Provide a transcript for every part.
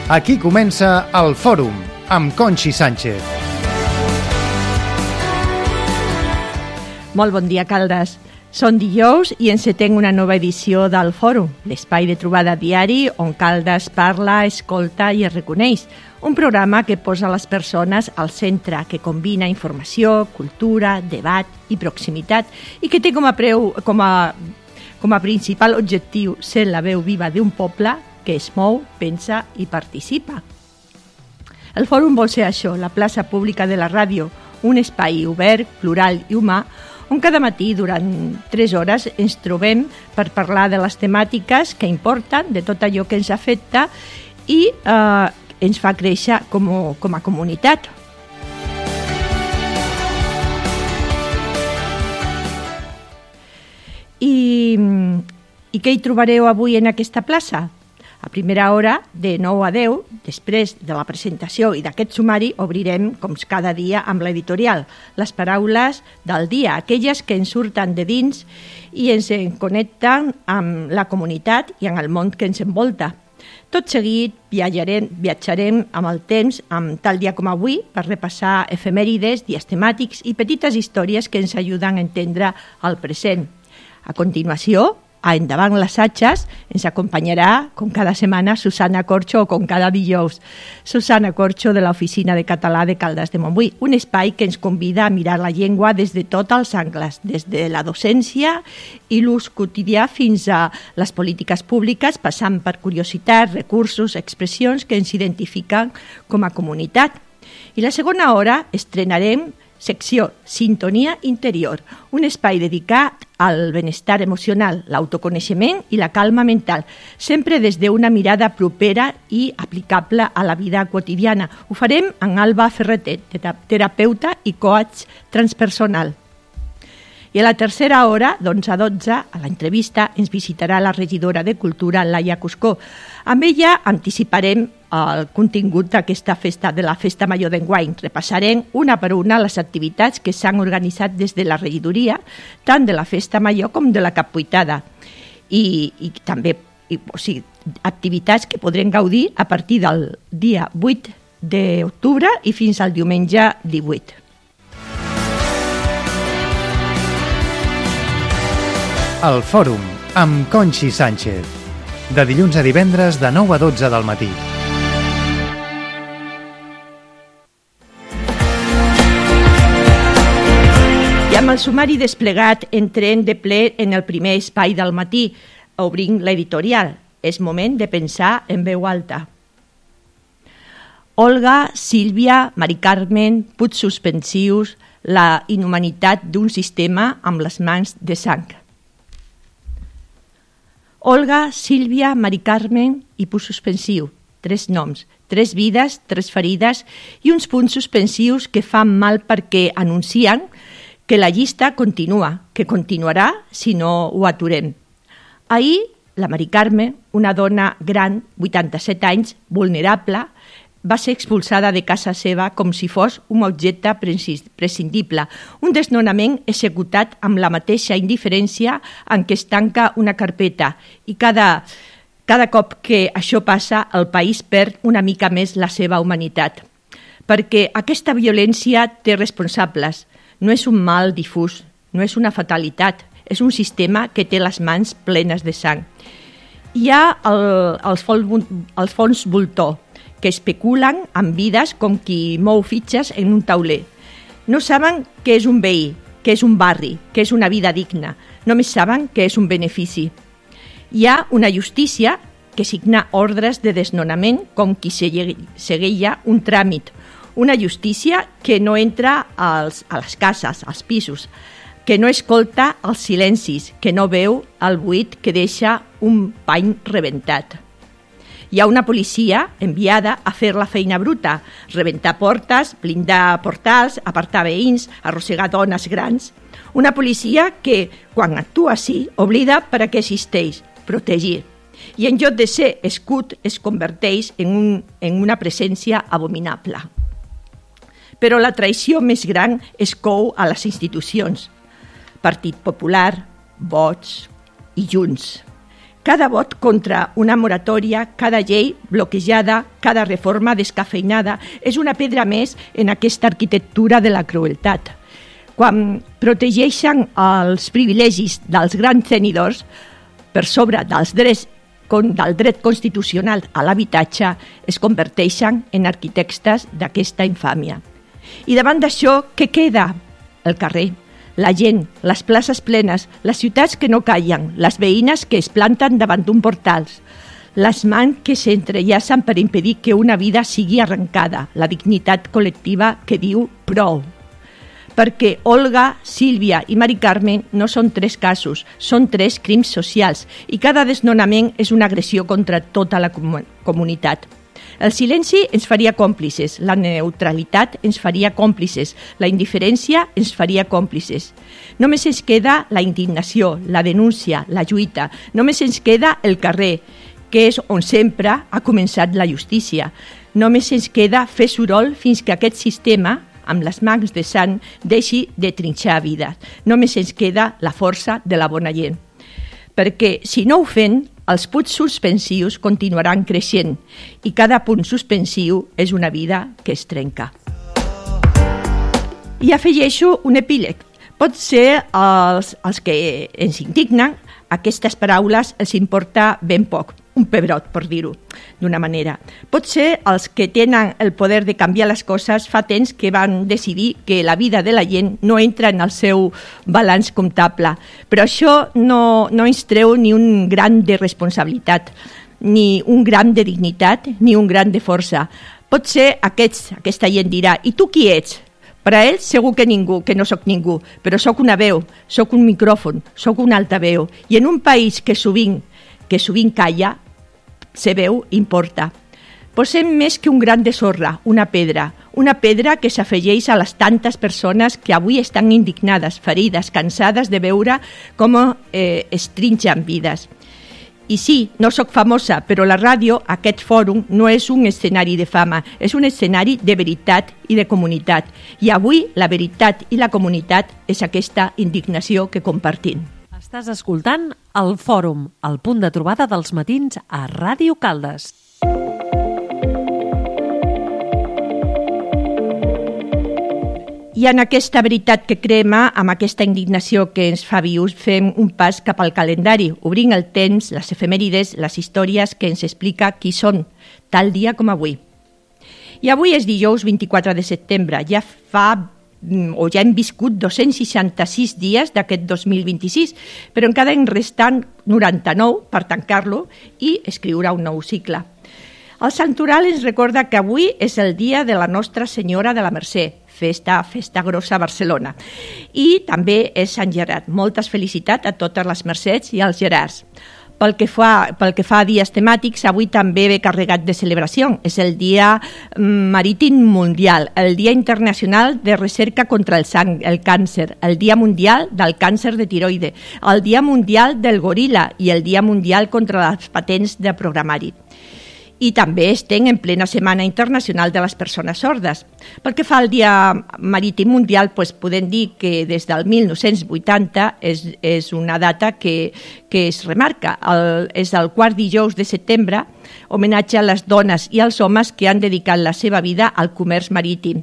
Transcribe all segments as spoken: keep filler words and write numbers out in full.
Aquí comença el Fòrum, amb Conxi Sánchez. Molt bon dia, Caldes. Són dijous i encetem una nova edició del Fòrum, l'espai de trobada diari on Caldes parla, escolta i es reconeix. Un programa que posa les persones al centre, que combina informació, cultura, debat i proximitat i que té com a, preu, com a, com a principal objectiu ser la veu viva d'un poble que es mou, pensa i participa. El Fòrum vol ser això, la plaça pública de la ràdio, un espai obert, plural i humà, on cada matí, durant tres hores, ens trobem per parlar de les temàtiques que importen, de tot allò que ens afecta i eh, ens fa créixer com, com a comunitat. I, I què hi trobareu avui en aquesta plaça? A primera hora, de nou a deu, després de la presentació i d'aquest sumari, obrirem, com cada dia, amb l'editorial, les paraules del dia, aquelles que ens surten de dins i ens connecten amb la comunitat i amb el món que ens envolta. Tot seguit viatjarem, viatjarem amb el temps, amb tal dia com avui, per repassar efemèrides, dies temàtics i petites històries que ens ajuden a entendre el present. A continuació, a Endavant les Atxes, ens acompanyarà, com cada setmana, Susana Corxo, o com cada dijous, Susana Corxo de l'Oficina de Català de Caldes de Montbui, un espai que ens convida a mirar la llengua des de tots els angles, des de la docència i l'ús quotidià fins a les polítiques públiques, passant per curiositats, recursos, expressions que ens identifiquen com a comunitat. I la segona hora estrenarem secció Sintonia Interior, un espai dedicat al benestar emocional, l'autoconeixement i la calma mental, sempre des d'una mirada propera i aplicable a la vida quotidiana. Ho farem amb Alba Ferretet, terapeuta i coach transpersonal. I a la tercera hora, d'onze a dotze, a l'entrevista ens visitarà la regidora de Cultura, Laia Cuscó. Amb ella anticiparem el contingut d'aquesta festa, de la Festa Major d'enguany. Repassarem una per una les activitats que s'han organitzat des de la regidoria, tant de la Festa Major com de la Cappuitada. I, i també i, o sigui, activitats que podrem gaudir a partir del dia vuit d'octubre i fins al diumenge divuit. El Fòrum, amb Conxi Sánchez. De dilluns a divendres de nou a dotze del matí. I amb el sumari desplegat entrem de ple en el primer espai del matí, obrint l'editorial. És moment de pensar en veu alta. Olga, Sílvia, Mari Carmen, punts suspensius, la inhumanitat d'un sistema amb les mans de sang. Olga, Sílvia, Mari Carmen i punt suspensiu. Tres noms, tres vides, tres ferides i uns punts suspensius que fan mal perquè anuncien que la llista continua, que continuarà si no ho aturem. Ahir, la Mari Carmen, una dona gran, vuitanta-set anys, vulnerable, va ser expulsada de casa seva com si fos un objecte prescindible, un desnonament executat amb la mateixa indiferència en què es tanca una carpeta i cada, cada cop que això passa el país perd una mica més la seva humanitat. Perquè aquesta violència té responsables, no és un mal difús, no és una fatalitat, és un sistema que té les mans plenes de sang. Hi ha el, els, fons, els fons voltor, que especulen amb vides com qui mou fitxes en un tauler. No saben què és un veí, què és un barri, què és una vida digna. Només saben què és un benefici. Hi ha una justícia que signa ordres de desnonament com qui segueix un tràmit. Una justícia que no entra als, a les cases, als pisos, que no escolta els silencis, que no veu el buit que deixa un pany rebentat. Hi ha una policia enviada a fer la feina bruta, rebentar portes, blindar portals, apartar veïns, arrossegar dones grans. Una policia que, quan actua així, oblida per a què existeix, protegir. I en lloc de ser escut, es converteix en, un, en una presència abominable. Però la traïció més gran es cou a les institucions. Partit Popular, Vox i Junts. Cada vot contra una moratòria, cada llei bloquejada, cada reforma descafeinada és una pedra més en aquesta arquitectura de la crueltat. Quan protegeixen els privilegis dels grans tenidors per sobre dels drets del dret constitucional a l'habitatge, es converteixen en arquitectes d'aquesta infàmia. I davant d'això, què queda? El carrer, la gent, les places plenes, les ciutats que no callen, les veïnes que es planten davant d'un portal, les mans que s'entrellacen per impedir que una vida sigui arrencada, la dignitat col·lectiva que diu prou. Perquè Olga, Sílvia i Mari Carmen no són tres casos, són tres crims socials i cada desnonament és una agressió contra tota la com- comunitat. El silenci ens faria còmplices, la neutralitat ens faria còmplices, la indiferència ens faria còmplices. Només ens queda la indignació, la denúncia, la lluita. Només ens queda el carrer, que és on sempre ha començat la justícia. Només ens queda fer soroll fins que aquest sistema, amb les mans de sang, deixi de trinxar vides. Només ens queda la força de la bona gent. Perquè si no ho fem, els punts suspensius continuaran creixent i cada punt suspensiu és una vida que es trenca. I afegeixo un epíleg. Pot ser els, els que ens indignen, aquestes paraules els importa ben poc, un pebrot, per dir-ho d'una manera. Pot ser els que tenen el poder de canviar les coses fa temps que van decidir que la vida de la gent no entra en el seu balanç comptable, però això no, no ens treu ni un gram de responsabilitat, ni un gram de dignitat, ni un gram de força. Pot ser aquests, aquesta gent dirà, i tu qui ets? Per a ells segur que ningú, que no sóc ningú, però sóc una veu, sóc un micròfon, sóc una altaveu. I en un país que sovint, que sovint calla, ser veu importa. Posem més que un gran de sorra, una pedra, una pedra que s'afegeix a les tantes persones que avui estan indignades, ferides, cansades de veure com eh, es trinxen vides. I sí, no sóc famosa, però la ràdio, aquest fòrum, no és un escenari de fama, és un escenari de veritat i de comunitat. I avui la veritat i la comunitat és aquesta indignació que compartim. Estàs escoltant el Fòrum, el punt de trobada dels matins a Ràdio Caldes. I en aquesta veritat que crema, amb aquesta indignació que ens fa vius, fem un pas cap al calendari, obrint el temps, les efemèrides, les històries que ens explica qui són, tal dia com avui. I avui és dijous vint-i-quatre de setembre, ja fa o ja hem viscut dos-cents seixanta-sis dies d'aquest dos mil vint-i-sis, però encara en resten noranta-nou per tancar-lo i escriure un nou cicle. El santoral ens recorda que avui és el dia de la Nostra Senyora de la Mercè, festa, festa grossa a Barcelona. I també és Sant Gerard. Moltes felicitats a totes les Mercès i als Gerards. Pel que, fa, pel que fa a dies temàtics, avui també ve carregat de celebració. És el Dia Marítim Mundial, el Dia Internacional de Recerca contra el, sang, el Càncer, el Dia Mundial del Càncer de Tiroide, el Dia Mundial del Goril·la i el Dia Mundial contra les patents de programari. I també estem en plena Setmana Internacional de les Persones Sordes. Pel que fa al Dia Marítim Mundial, doncs podem dir que des del mil nou-cents vuitanta és, és una data que, que es remarca. El, és el quart dijous de setembre, homenatge a les dones i als homes que han dedicat la seva vida al comerç marítim.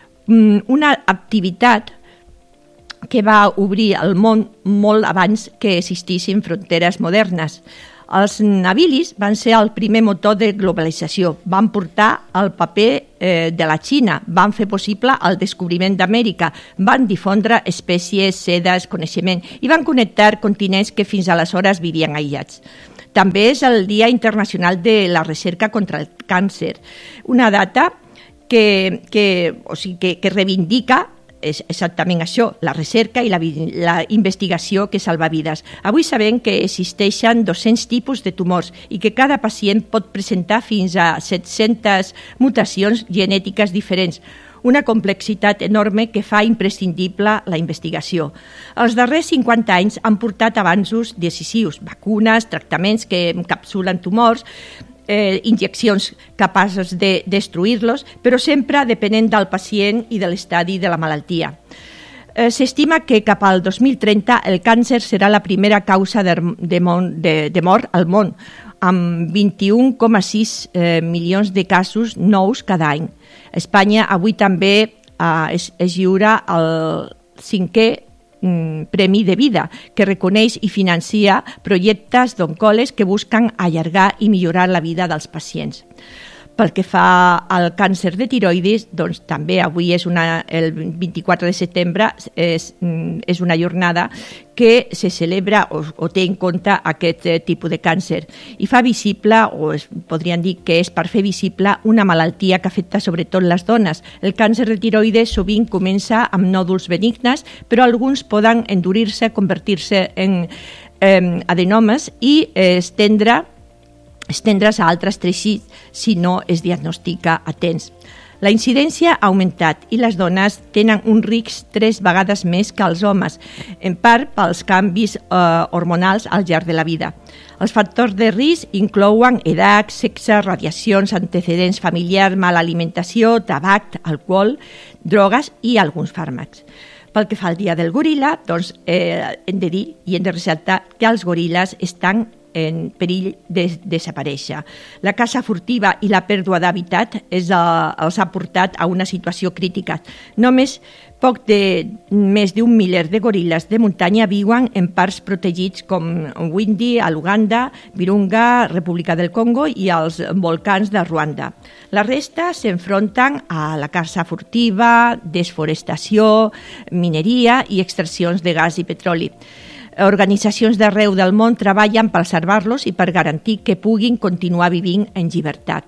Una activitat que va obrir el món molt abans que existissin fronteres modernes. Els navilis van ser el primer motor de globalització, van portar el paper eh, de la Xina, van fer possible el descobriment d'Amèrica, van difondre espècies, sedes, coneixement i van connectar continents que fins aleshores vivien aïllats. També és el Dia Internacional de la Recerca contra el Càncer, una data que, que, o sigui, que, que reivindica és exactament això, la recerca i la, la investigació que salva vides. Avui sabem que existeixen dos-cents tipus de tumors i que cada pacient pot presentar fins a set-centes mutacions genètiques diferents, una complexitat enorme que fa imprescindible la investigació. Els darrers cinquanta anys han portat avanços decisius, vacunes, tractaments que encapsulen tumors, Eh, injeccions capaces de destruir-los, però sempre depenent del pacient i de l'estadi de la malaltia. Eh, S'estima que cap al dos mil trenta el càncer serà la primera causa de, de, de, de mort al món, amb vint-i-un coma sis eh, milions de casos nous cada any. A Espanya avui també eh, es, es lliura el cinquè mm, Premi de Vida, que reconeix i financia projectes d'oncòlegs que busquen allargar i millorar la vida dels pacients. Pel que fa al càncer de tiroides, doncs també avui és una, el vint-i-quatre de setembre és, és una jornada que se celebra o, o té en compte aquest eh, tipus de càncer i fa visible, o es, podríem dir que és per fer visible, una malaltia que afecta sobretot les dones. El càncer de tiroides sovint comença amb nòduls benignes, però alguns poden endurir-se, convertir-se en eh, adenomes i eh, estendre estendre's a altres teixits si no es diagnostica a temps. La incidència ha augmentat i les dones tenen un risc tres vegades més que els homes, en part pels canvis eh, hormonals al llarg de la vida. Els factors de risc inclouen edat, sexe, radiacions, antecedents familiars, mala alimentació, tabac, alcohol, drogues i alguns fàrmacs. Pel que fa al dia del goril·la, doncs, eh, hem de dir i hem de ressaltar que els goril·les estan en perill de desaparèixer. La caça furtiva i la pèrdua d'hàbitat els ha portat a una situació crítica. Només poc de més d'un miler de goril·les de muntanya viuen en parcs protegits com Windi, a l'Uganda, Virunga, República del Congo i els volcans de Ruanda. La resta s'enfronten a la caça furtiva, desforestació, mineria i extraccions de gas i petroli. Organitzacions d'arreu del món treballen per salvar-los i per garantir que puguin continuar vivint en llibertat.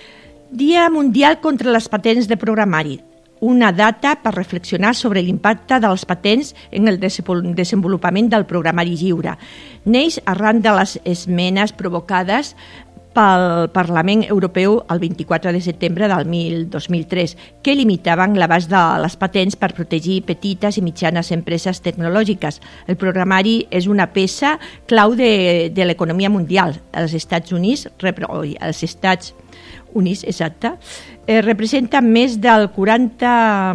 Dia Mundial contra les patents de programari. Una data per reflexionar sobre l'impacte dels patents en el desenvolupament del programari lliure. Neix arran de les esmenes provocades pel Parlament Europeu el vint-i-quatre de setembre del dos mil tres, que limitaven l'abast de les patents per protegir petites i mitjanes empreses tecnològiques. El programari és una peça clau de, de l'economia mundial. Els Estats Units, els Estats Units exacte, eh, representen més del quaranta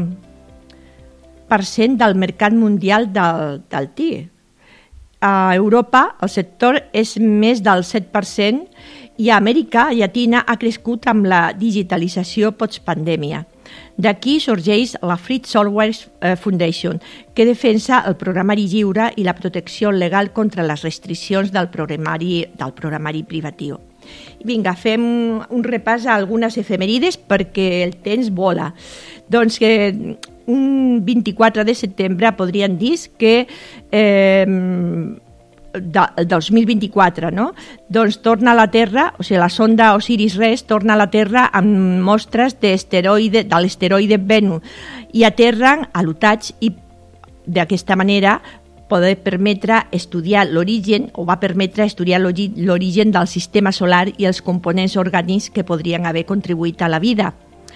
per cent del mercat mundial del, del T I E. A Europa el sector és més del set per cent i a Amèrica Llatina ha crescut amb la digitalització postpandèmia. D'aquí sorgeix la Free Software Foundation, que defensa el programari lliure i la protecció legal contra les restriccions del programari, del programari privatiu. Vinga, fem un repàs a algunes efemèrides perquè el temps vola. Doncs que un vint-i-quatre de setembre podríem dir que eh, del dos mil vint-i-quatre, no? Doncs torna a la Terra, o sigui, la sonda Osiris-Rex torna a la Terra amb mostres de l'asteroide Venus i aterren a l'Utah i d'aquesta manera poder permetre estudiar l'origen o va permetre estudiar l'origen del sistema solar i els components orgànics que podrien haver contribuït a la vida.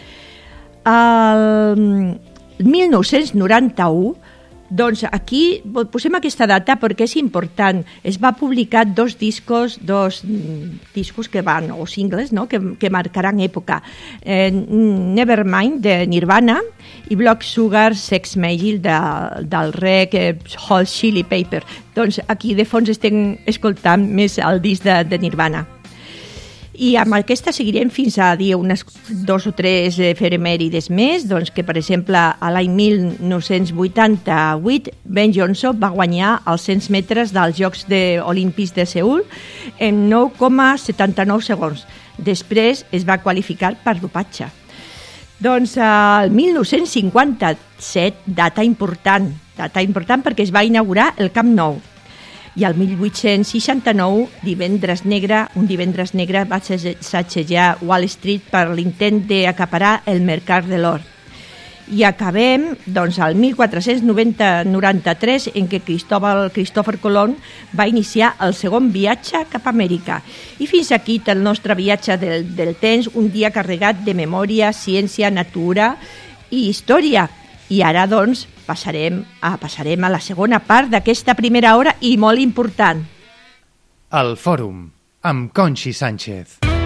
El mil nou-cents noranta-u, doncs aquí posem aquesta data perquè és important. Es va publicar dos discos, dos discos que van, o singles, no? que, que marcaran època. Eh, Nevermind, de Nirvana, i Blood Sugar Sex Magic, de, del rec eh, Hot Chili Pepper. Doncs aquí de fons estem escoltant més el disc de, de Nirvana. I amb aquesta seguirem fins a dir unes dos o tres efemèrides més, doncs que, per exemple, a l'any mil nou-cents vuitanta-vuit Ben Johnson va guanyar els cent metres dels Jocs de, Olímpics de Seül en nou coma setanta-nou segons. Després es va qualificar per dopatge. Doncs el mil nou-cents cinquanta-set, data important, data important perquè es va inaugurar el Camp Nou. I el mil vuit-cents seixanta-nou, divendres negre, un divendres negre va sacsejar Wall Street per l'intent d'acaparar el mercat de l'or. I acabem doncs, el mil quatre-cents noranta-tres, en què Cristóbal, Cristòfor Colom va iniciar el segon viatge cap a Amèrica. I fins aquí el nostre viatge del, del temps, un dia carregat de memòria, ciència, natura i història. I ara, doncs, passarem a, passarem a la segona part d'aquesta primera hora i molt important. El Fòrum, amb Conxi Sánchez.